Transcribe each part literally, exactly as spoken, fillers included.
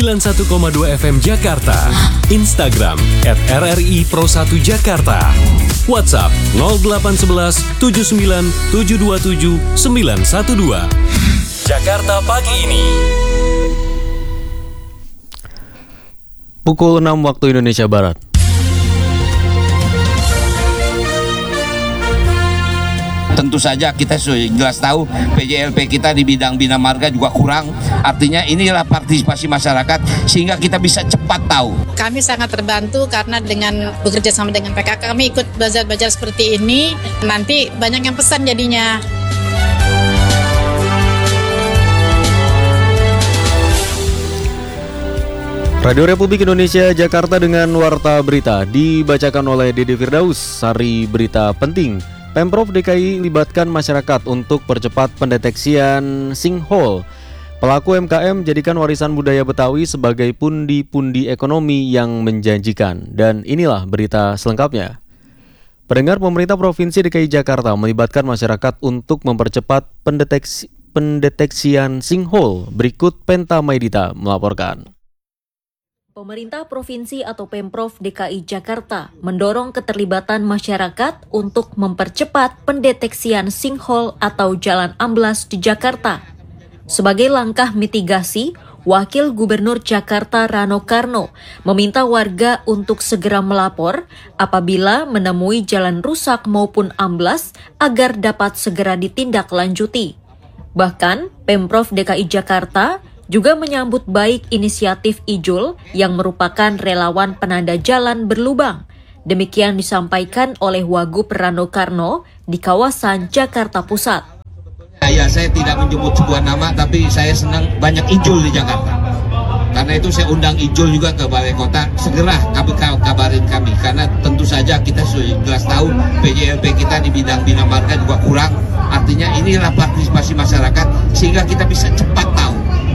sembilan puluh satu koma dua F M Jakarta. Instagram at R R I Pro satu Jakarta. WhatsApp nol delapan satu satu tujuh sembilan tujuh dua tujuh sembilan satu dua. Jakarta pagi ini. Pukul enam waktu Indonesia Barat. Tentu saja kita sudah jelas tahu P J L P kita di bidang bina marga juga kurang. Artinya inilah partisipasi masyarakat sehingga kita bisa cepat tahu. Kami sangat terbantu karena dengan bekerja sama dengan P K K kami ikut bazar-bazar seperti ini. Nanti banyak yang pesan jadinya. Radio Republik Indonesia Jakarta dengan Warta Berita dibacakan oleh Dede Firdaus. Sari berita penting. Pemprov D K I libatkan masyarakat untuk percepat pendeteksian sinkhole. Pelaku U M K M jadikan warisan budaya Betawi sebagai pundi-pundi ekonomi yang menjanjikan. Dan inilah berita selengkapnya. Pendengar, pemerintah Provinsi D K I Jakarta melibatkan masyarakat untuk mempercepat pendeteksi, pendeteksian sinkhole. Berikut Penta Maidita melaporkan. Pemerintah Provinsi atau Pemprov D K I Jakarta mendorong keterlibatan masyarakat untuk mempercepat pendeteksian sinkhole atau jalan amblas di Jakarta. Sebagai langkah mitigasi, Wakil Gubernur Jakarta Rano Karno meminta warga untuk segera melapor apabila menemui jalan rusak maupun amblas agar dapat segera ditindaklanjuti. Bahkan, Pemprov D K I Jakarta juga menyambut baik inisiatif Ijul yang merupakan relawan penanda jalan berlubang. Demikian disampaikan oleh Wagub Rano Karno di kawasan Jakarta Pusat. Ya, saya tidak menyebut sebuah nama, tapi saya senang banyak Ijul di Jakarta. Karena itu saya undang Ijul juga ke Balai Kota, segera kami kabarin kami. Karena tentu saja kita sudah jelas tahu P J L P kita di bidang bina marga juga kurang. Artinya inilah partisipasi masyarakat sehingga kita bisa cepat tahu.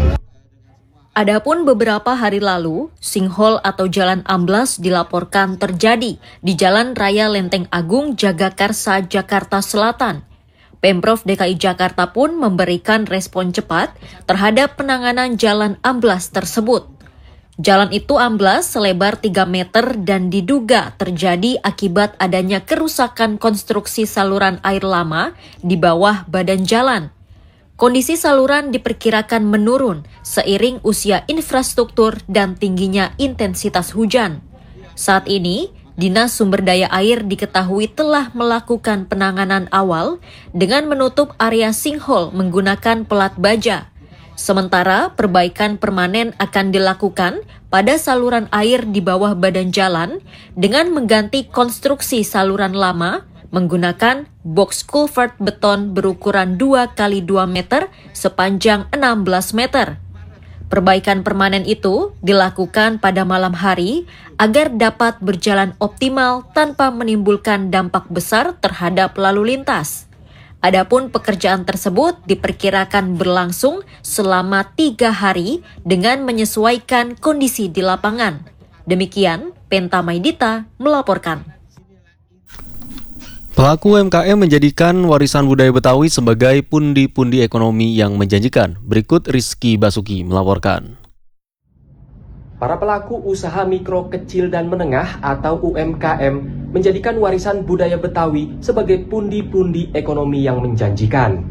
Adapun beberapa hari lalu, sinkhole atau jalan amblas dilaporkan terjadi di Jalan Raya Lenteng Agung Jagakarsa, Jakarta Selatan. Pemprov D K I Jakarta pun memberikan respon cepat terhadap penanganan jalan amblas tersebut. Jalan itu amblas selebar tiga meter dan diduga terjadi akibat adanya kerusakan konstruksi saluran air lama di bawah badan jalan. Kondisi saluran diperkirakan menurun seiring usia infrastruktur dan tingginya intensitas hujan. Saat ini, Dinas Sumber Daya Air diketahui telah melakukan penanganan awal dengan menutup area sinkhole menggunakan pelat baja. Sementara perbaikan permanen akan dilakukan pada saluran air di bawah badan jalan dengan mengganti konstruksi saluran lama menggunakan box culvert beton berukuran dua kali dua meter sepanjang enam belas meter. Perbaikan permanen itu dilakukan pada malam hari agar dapat berjalan optimal tanpa menimbulkan dampak besar terhadap lalu lintas. Adapun pekerjaan tersebut diperkirakan berlangsung selama tiga hari dengan menyesuaikan kondisi di lapangan. Demikian, Penta Maidita melaporkan. Pelaku U M K M menjadikan warisan budaya Betawi sebagai pundi-pundi ekonomi yang menjanjikan. Berikut Rizky Basuki melaporkan. Para pelaku usaha mikro, kecil, dan menengah atau U M K M menjadikan warisan budaya Betawi sebagai pundi-pundi ekonomi yang menjanjikan.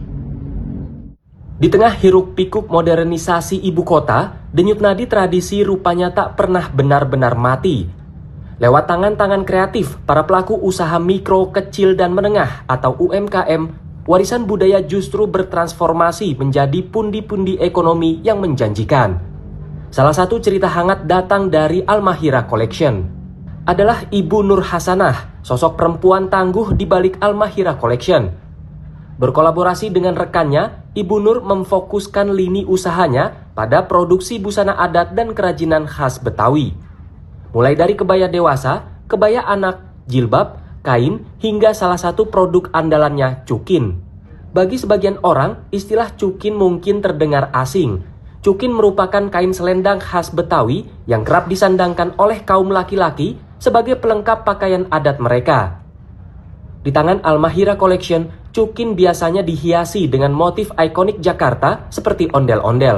Di tengah hiruk-pikuk modernisasi ibu kota, denyut nadi tradisi rupanya tak pernah benar-benar mati. Lewat tangan-tangan kreatif, para pelaku usaha mikro, kecil, dan menengah atau U M K M, warisan budaya justru bertransformasi menjadi pundi-pundi ekonomi yang menjanjikan. Salah satu cerita hangat datang dari Al-Mahira Collection. Adalah Ibu Nur Hasanah, sosok perempuan tangguh di balik Al-Mahira Collection. Berkolaborasi dengan rekannya, Ibu Nur memfokuskan lini usahanya pada produksi busana adat dan kerajinan khas Betawi. Mulai dari kebaya dewasa, kebaya anak, jilbab, kain, hingga salah satu produk andalannya cukin. Bagi sebagian orang, istilah cukin mungkin terdengar asing. Cukin merupakan kain selendang khas Betawi yang kerap disandangkan oleh kaum laki-laki sebagai pelengkap pakaian adat mereka. Di tangan Al-Mahira Collection, cukin biasanya dihiasi dengan motif ikonik Jakarta seperti ondel-ondel.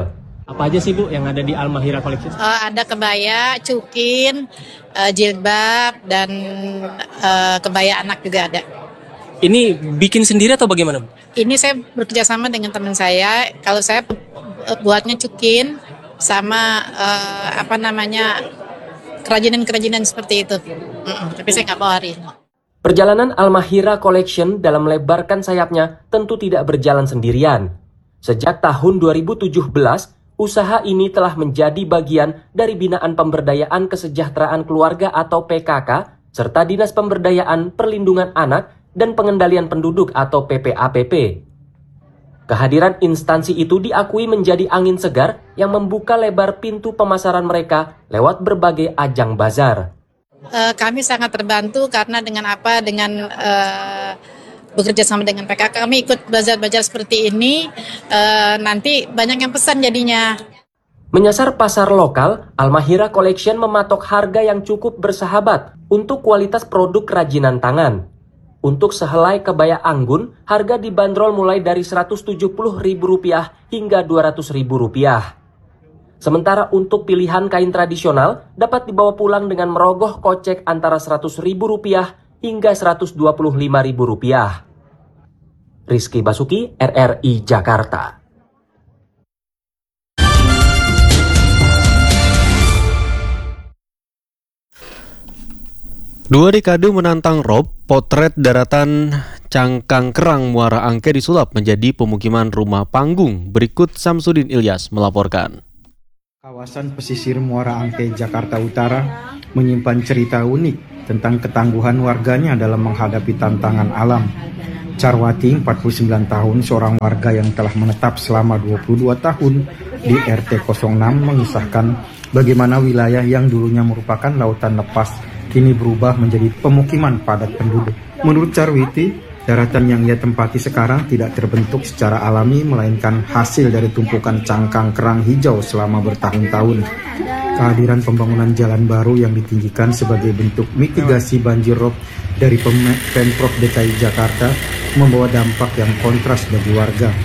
Apa aja sih Bu yang ada di Al-Mahira Collection? Uh, ada kebaya, cukin, uh, jilbab, dan uh, kebaya anak juga ada. Ini bikin sendiri atau bagaimana Bu? Ini saya bekerja sama dengan teman saya. Kalau saya buatnya cukin sama uh, apa namanya kerajinan-kerajinan seperti itu. Mm-mm, tapi saya nggak bawa hari ini. Perjalanan Al-Mahira Collection dalam melebarkan sayapnya tentu tidak berjalan sendirian. Sejak tahun dua ribu tujuh belas, usaha ini telah menjadi bagian dari binaan pemberdayaan kesejahteraan keluarga atau P K K, serta Dinas Pemberdayaan Perlindungan Anak dan Pengendalian Penduduk atau P P A P P. Kehadiran instansi itu diakui menjadi angin segar yang membuka lebar pintu pemasaran mereka lewat berbagai ajang bazar. Uh, kami sangat terbantu karena dengan apa dengan uh, bekerja sama dengan P K K, kami ikut bazar-bazar seperti ini, uh, nanti banyak yang pesan jadinya. Menyasar pasar lokal, Al-Mahira Collection mematok harga yang cukup bersahabat untuk kualitas produk kerajinan tangan. Untuk sehelai kebaya anggun, harga dibanderol mulai dari seratus tujuh puluh ribu rupiah hingga dua ratus ribu rupiah. Sementara untuk pilihan kain tradisional dapat dibawa pulang dengan merogoh kocek antara seratus ribu rupiah hingga seratus dua puluh lima ribu rupiah. Rizky Basuki, R R I Jakarta. Dua dekade menantang Rob, potret daratan Cangkang Kerang Muara Angke disulap menjadi pemukiman rumah panggung. Berikut Samsudin Ilyas melaporkan. Kawasan pesisir Muara Angke, Jakarta Utara menyimpan cerita unik tentang ketangguhan warganya dalam menghadapi tantangan alam. Carwati, empat puluh sembilan tahun, seorang warga yang telah menetap selama dua puluh dua tahun di R T nol enam, mengisahkan bagaimana wilayah yang dulunya merupakan lautan lepas kini berubah menjadi pemukiman padat penduduk. Menurut Carwiti, daratan yang ia tempati sekarang tidak terbentuk secara alami, melainkan hasil dari tumpukan cangkang kerang hijau selama bertahun-tahun. Kehadiran pembangunan jalan baru yang ditinggikan sebagai bentuk mitigasi banjir rob dari Pemprov D K I Jakarta membawa dampak yang kontras bagi warga.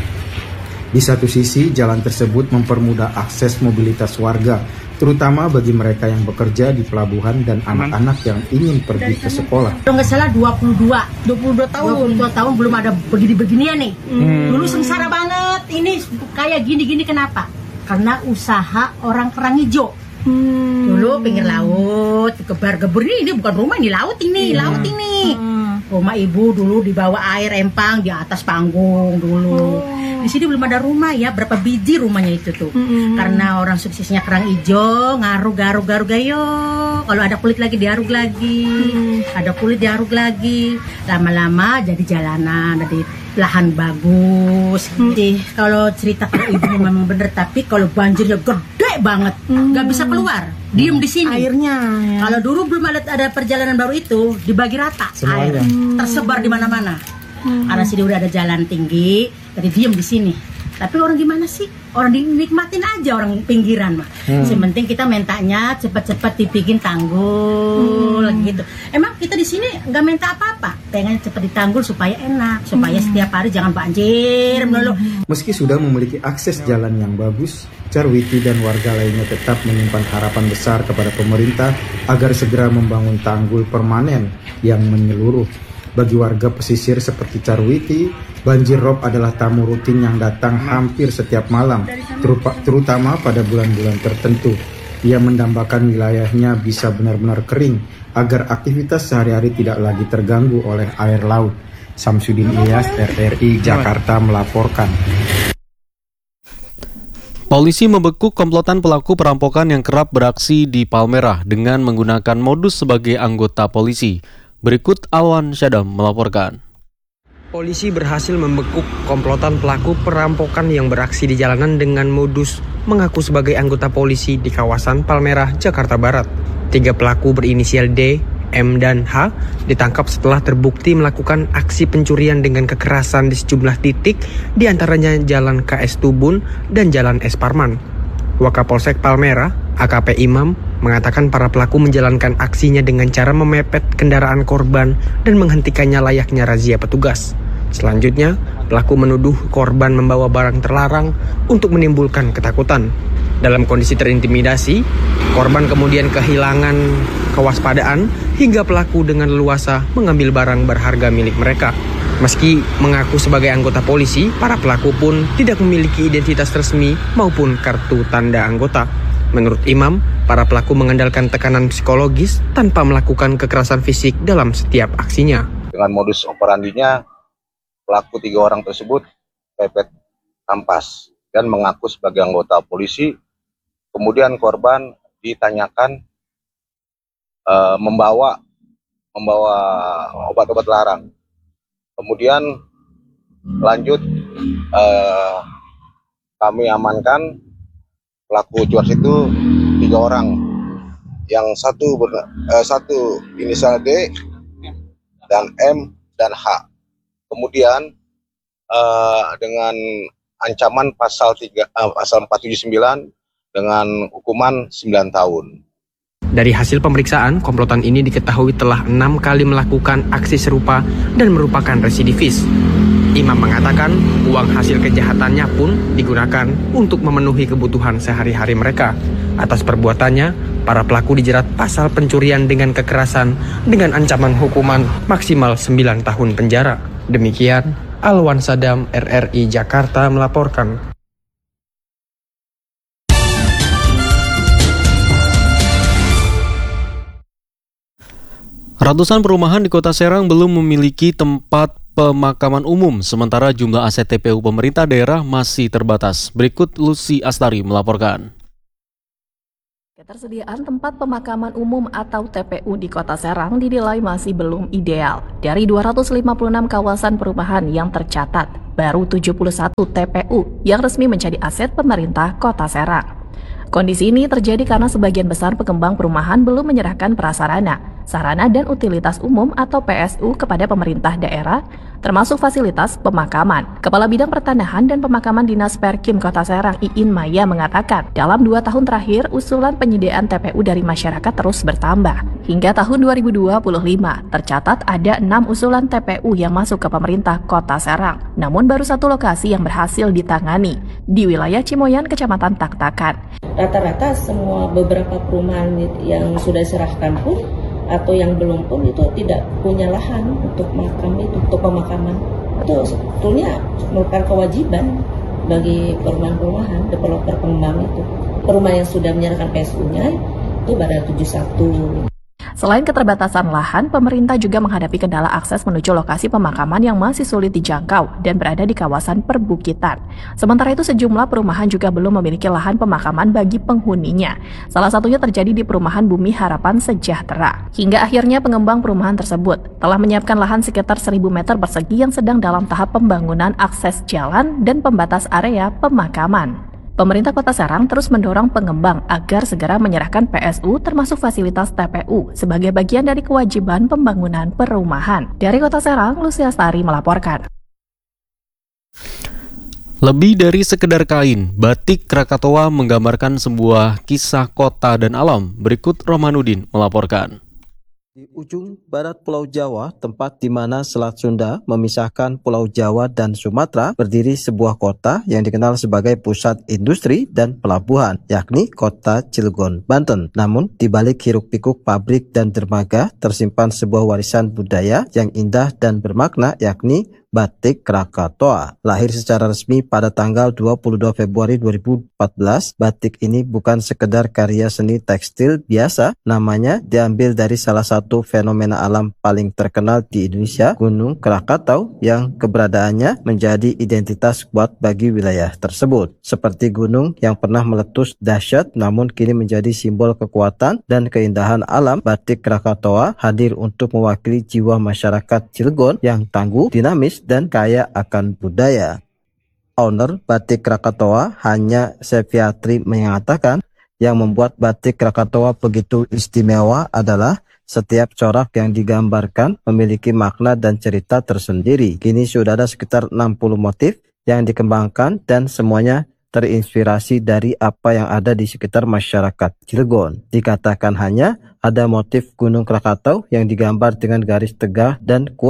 Di satu sisi, jalan tersebut mempermudah akses mobilitas warga, terutama bagi mereka yang bekerja di pelabuhan dan anak-anak yang ingin pergi ke sekolah. Kalau nggak salah dua puluh dua tahun. dua puluh dua tahun belum ada begini-beginian nih. Hmm. Dulu sengsara banget. Ini kayak gini-gini kenapa? Karena usaha orang kerang hijau. Hmm. Dulu pinggir laut, gebar-gebur ini bukan rumah, ini laut ini, hmm. laut ini. Hmm. Rumah ibu dulu di bawah air empang, di atas panggung dulu. Oh. Di sini belum ada rumah ya, berapa biji rumahnya itu tuh. Mm-hmm. Karena orang suksesnya kerang hijau, ngaruh garuk garuk gayo. Kalau ada kulit lagi diaruk lagi, mm. ada kulit diaruk lagi. Lama-lama jadi jalanan, jadi lahan bagus. Mm. Jadi kalau cerita kerang ibu memang bener, tapi kalau banjirnya gede banget, mm. nggak bisa keluar, diem di sini. Airnya. Ya. Kalau dulu belum ada ada perjalanan baru itu, dibagi rata, air mm. tersebar di mana-mana. Hmm. Karena sini udah ada jalan tinggi, jadi diem di sini. Tapi orang gimana sih? Orang dinikmatin aja orang pinggiran mah. Hmm. Yang penting kita mentanya cepat-cepat dibikin tanggul hmm. gitu. Emang kita di sini nggak minta apa-apa, pengen cepat ditanggul supaya enak, supaya hmm. setiap hari jangan banjir melulu. Hmm. Meski sudah memiliki akses jalan yang bagus, Carwiti dan warga lainnya tetap menyimpan harapan besar kepada pemerintah agar segera membangun tanggul permanen yang menyeluruh. Bagi warga pesisir seperti Carwiti, banjir rob adalah tamu rutin yang datang hampir setiap malam, terutama pada bulan-bulan tertentu. Ia mendambakan wilayahnya bisa benar-benar kering, agar aktivitas sehari-hari tidak lagi terganggu oleh air laut. Samsudin Ilyas, R R I Jakarta melaporkan. Polisi membekuk komplotan pelaku perampokan yang kerap beraksi di Palmerah dengan menggunakan modus sebagai anggota polisi. Berikut Alwan Syadam melaporkan. Polisi berhasil membekuk komplotan pelaku perampokan yang beraksi di jalanan dengan modus mengaku sebagai anggota polisi di kawasan Palmerah, Jakarta Barat. Tiga pelaku berinisial D, M, dan H ditangkap setelah terbukti melakukan aksi pencurian dengan kekerasan di sejumlah titik, di antaranya Jalan K S Tubun dan Jalan S Parman. Wakapolsek Palmerah, A K P Imam, mengatakan para pelaku menjalankan aksinya dengan cara memepet kendaraan korban dan menghentikannya layaknya razia petugas. Selanjutnya, pelaku menuduh korban membawa barang terlarang untuk menimbulkan ketakutan. Dalam kondisi terintimidasi, korban kemudian kehilangan kewaspadaan hingga pelaku dengan leluasa mengambil barang berharga milik mereka. Meski mengaku sebagai anggota polisi, para pelaku pun tidak memiliki identitas resmi maupun kartu tanda anggota. Menurut Imam, para pelaku mengandalkan tekanan psikologis tanpa melakukan kekerasan fisik dalam setiap aksinya. Dengan modus operandinya, pelaku tiga orang tersebut pepet kampas dan mengaku sebagai anggota polisi. Kemudian korban ditanyakan uh, membawa membawa obat-obat larang. Kemudian lanjut uh, kami amankan pelaku cuars itu tiga orang, yang satu ber, uh, satu inisial D dan M dan H. Kemudian uh, dengan ancaman pasal tiga, uh, pasal empat tujuh sembilan dengan hukuman sembilan tahun. Dari hasil pemeriksaan, komplotan ini diketahui telah enam kali melakukan aksi serupa dan merupakan residivis. Imam mengatakan uang hasil kejahatannya pun digunakan untuk memenuhi kebutuhan sehari-hari mereka. Atas perbuatannya, para pelaku dijerat pasal pencurian dengan kekerasan dengan ancaman hukuman maksimal sembilan tahun penjara. Demikian, Alwan Sadam, R R I Jakarta melaporkan. Ratusan perumahan di Kota Serang belum memiliki tempat pemakaman umum, sementara jumlah aset T P U pemerintah daerah masih terbatas. Berikut Lucy Astari melaporkan. Ketersediaan tempat pemakaman umum atau T P U di Kota Serang dinilai masih belum ideal. Dari dua ratus lima puluh enam kawasan perumahan yang tercatat, baru tujuh puluh satu T P U yang resmi menjadi aset pemerintah Kota Serang. Kondisi ini terjadi karena sebagian besar pengembang perumahan belum menyerahkan prasarana, sarana dan utilitas umum atau P S U kepada pemerintah daerah, termasuk fasilitas pemakaman. Kepala Bidang Pertanahan dan Pemakaman Dinas Perkim Kota Serang, Iin Maya, mengatakan, dalam dua tahun terakhir, usulan penyediaan T P U dari masyarakat terus bertambah. Hingga tahun dua ribu dua puluh lima, tercatat ada enam usulan T P U yang masuk ke pemerintah Kota Serang. Namun baru satu lokasi yang berhasil ditangani, di wilayah Cimoyan, Kecamatan Taktakan. Rata-rata semua beberapa perumahan yang sudah diserahkan pun atau yang belum pun itu tidak punya lahan untuk makam itu, untuk pemakaman. Itu sebetulnya merupakan kewajiban bagi perumahan-perumahan, developer pengembang itu. Perumahan yang sudah menyerahkan P S U-nya itu baru tujuh puluh satu. Selain keterbatasan lahan, pemerintah juga menghadapi kendala akses menuju lokasi pemakaman yang masih sulit dijangkau dan berada di kawasan perbukitan. Sementara itu, sejumlah perumahan juga belum memiliki lahan pemakaman bagi penghuninya. Salah satunya terjadi di perumahan Bumi Harapan Sejahtera. Hingga akhirnya pengembang perumahan tersebut telah menyiapkan lahan sekitar seribu meter persegi yang sedang dalam tahap pembangunan akses jalan dan pembatas area pemakaman. Pemerintah Kota Serang terus mendorong pengembang agar segera menyerahkan P S U termasuk fasilitas T P U sebagai bagian dari kewajiban pembangunan perumahan. Dari Kota Serang, Lucy Astari melaporkan. Lebih dari sekedar kain, batik Krakatoa menggambarkan sebuah kisah kota dan alam. Berikut Romanudin melaporkan. Di ujung barat Pulau Jawa, tempat di mana Selat Sunda memisahkan Pulau Jawa dan Sumatera, berdiri sebuah kota yang dikenal sebagai pusat industri dan pelabuhan, yakni Kota Cilegon, Banten. Namun, di balik hiruk-pikuk pabrik dan dermaga, tersimpan sebuah warisan budaya yang indah dan bermakna, yakni batik Krakatoa. Lahir secara resmi pada tanggal dua puluh dua Februari dua ribu empat belas, batik ini bukan sekedar karya seni tekstil biasa. Namanya diambil dari salah satu fenomena alam paling terkenal di Indonesia, Gunung Krakatau, yang keberadaannya menjadi identitas kuat bagi wilayah tersebut. Seperti gunung yang pernah meletus dahsyat namun kini menjadi simbol kekuatan dan keindahan alam, batik Krakatoa hadir untuk mewakili jiwa masyarakat Cilegon yang tangguh, dinamis, dan kaya akan budaya. Owner batik Krakatoa, Hanya Seviatri, mengatakan yang membuat batik Krakatoa begitu istimewa adalah setiap corak yang digambarkan memiliki makna dan cerita tersendiri. Kini sudah ada sekitar enam puluh motif yang dikembangkan dan semuanya terinspirasi dari apa yang ada di sekitar masyarakat Cilegon. Dikatakan hanya ada motif Gunung Krakatau yang digambar dengan garis tegak dan kuat.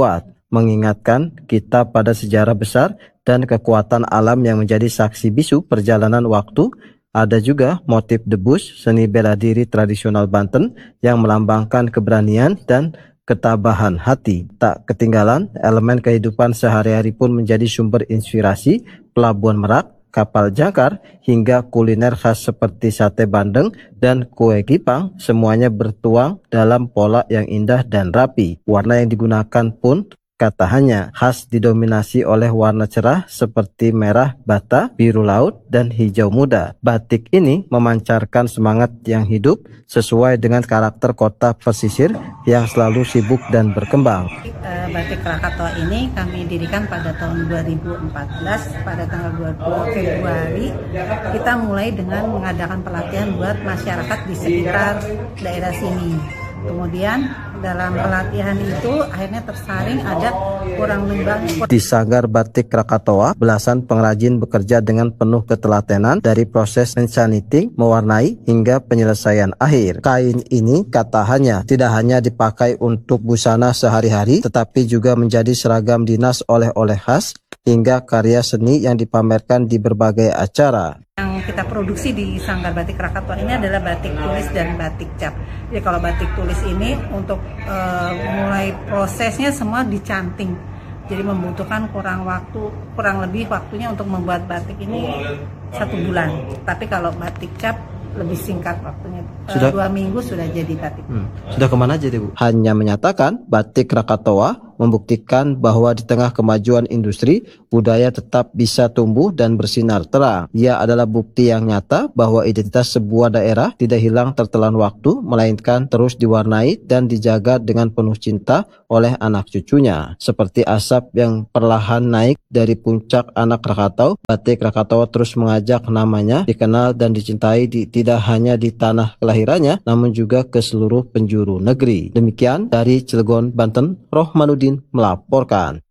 mengingatkan kita pada sejarah besar dan kekuatan alam yang menjadi saksi bisu perjalanan waktu. Ada juga motif debus, seni bela diri tradisional Banten yang melambangkan keberanian dan ketabahan hati. Tak ketinggalan, elemen kehidupan sehari-hari pun menjadi sumber inspirasi. Pelabuhan Merak, kapal jangkar, hingga kuliner khas seperti sate bandeng dan kue kipang, semuanya bertuang dalam pola yang indah dan rapi. Warna yang digunakan pun kata hanya khas didominasi oleh warna cerah seperti merah bata, biru laut, dan hijau muda. Batik ini memancarkan semangat yang hidup sesuai dengan karakter kota pesisir yang selalu sibuk dan berkembang. Batik Krakatau ini kami dirikan pada tahun dua ribu empat belas, pada tanggal dua puluh Februari. Kita mulai dengan mengadakan pelatihan buat masyarakat di sekitar daerah sini. Kemudian dalam pelatihan itu akhirnya tersaring ada kurang lebih. Di Sanggar Batik Krakatau, belasan pengrajin bekerja dengan penuh ketelatenan dari proses enchaniting, mewarnai, hingga penyelesaian akhir. Kain ini kata hanya tidak hanya dipakai untuk busana sehari-hari, tetapi juga menjadi seragam dinas, oleh-oleh khas, hingga karya seni yang dipamerkan di berbagai acara. Yang kita produksi di Sanggar Batik Krakatau ini adalah batik tulis dan batik cap. Jadi kalau batik tulis ini untuk uh, mulai prosesnya semua dicanting. Jadi membutuhkan kurang waktu, kurang lebih waktunya untuk membuat batik ini satu bulan. Tapi kalau batik cap lebih singkat waktunya, sudah dua minggu sudah jadi batik. Hmm. Sudah kemana aja Bu? Hanya menyatakan Batik Krakatau membuktikan bahwa di tengah kemajuan industri, budaya tetap bisa tumbuh dan bersinar terang. Ia adalah bukti yang nyata bahwa identitas sebuah daerah tidak hilang tertelan waktu, melainkan terus diwarnai dan dijaga dengan penuh cinta oleh anak cucunya. Seperti asap yang perlahan naik dari puncak anak Krakatau, Batik Krakatau terus mengajak namanya dikenal dan dicintai di, tidak hanya di tanah kelahirannya, namun juga ke seluruh penjuru negeri. Demikian dari Cilegon, Banten, Rohmanuddin melaporkan.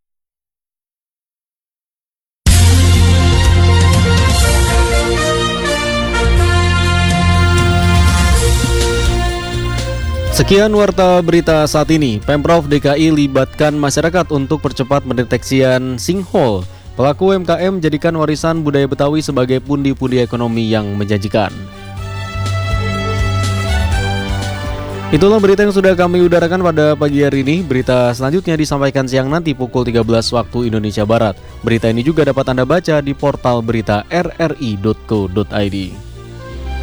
Sekian warta berita saat ini. Pemprov D K I libatkan masyarakat untuk percepat pendeteksian sinkhole. Pelaku U M K M jadikan warisan budaya Betawi sebagai pundi-pundi ekonomi yang menjanjikan. Itulah berita yang sudah kami udarakan pada pagi hari ini. Berita selanjutnya disampaikan siang nanti pukul tiga belas waktu Indonesia Barat. Berita ini juga dapat Anda baca di portal berita r r i dot co dot i d.